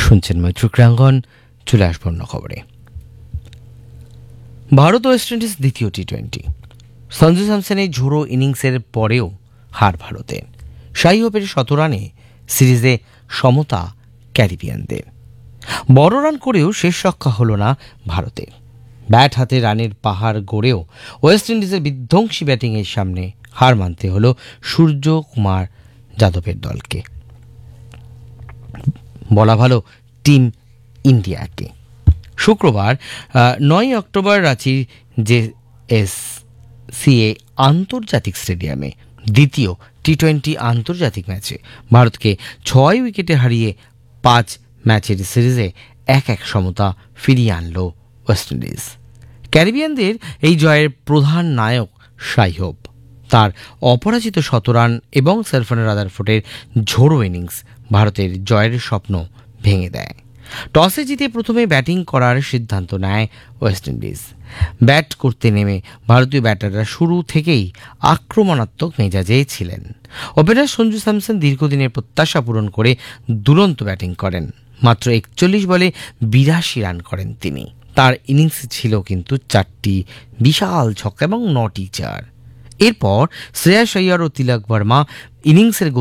শুনছেন মৈত্রক্রাঙ্গন। চলে আসব অন্য খবরে। ভারত ওয়েস্ট ইন্ডিজ দ্বিতীয় টি-20। সঞ্জু স্যামসনের ঝোড়ো ইনিংসের পরেও হার ভারতে। শাই হোপের ১৭ রানে সিরিজে সমতা ক্যারিবিয়ানদের। বড় রান করেও শেষ রক্ষা হলো না ভারতের। ব্যাট হাতে রানের পাহাড় গড়েও ওয়েস্ট ইন্ডিজের বিধ্বংসী ব্যাটিংয়ের সামনে হার মানতে হলো সূর্য কুমার যাদবের দলকে, বলা ভালো টিম ইন্ডিয়াকে। শুক্রবার ৯ অক্টোবর রাঁচির JSCA আন্তর্জাতিক স্টেডিয়ামে দ্বিতীয় টি-20 আন্তর্জাতিক ম্যাচে ভারতকে ৬ উইকেটে হারিয়ে ৫ ম্যাচের সিরিজে ১-১ সমতা ফিরিয়ে আনল ওয়েস্ট ইন্ডিজ। ক্যারিবিয়ানদের এই জয়ের প্রধান নায়ক শাই হোপ। তার অপরাজিত ১৭ রান এবং সেলফানের রাদারফোর্ডের ঝোড়ো ইনিংস ভারতের জয়ের স্বপ্ন ভেঙে দেয়। টসে জিতে প্রথমে ব্যাটিং করার সিদ্ধান্ত নেয় ওয়েস্ট ইন্ডিজ। ব্যাট করতে নেমে ভারতীয় ব্যাটাররা শুরু থেকেই আক্রমণাত্মক মেজাজে ছিলেন। ওপেনার সঞ্জু স্যামসন দীর্ঘদিনের প্রত্যাশা পূরণ করে দুরন্ত ব্যাটিং করেন। মাত্র ৪১ বলে ৮২ রান করেন তিনি। তার ইনিংস ছিল কিন্তু ৪টি বিশাল ছক্কা এবং ৯টি চার। এরপর শ্রেয়াস আইয়ার ও তিলক বর্মা ইনিংসের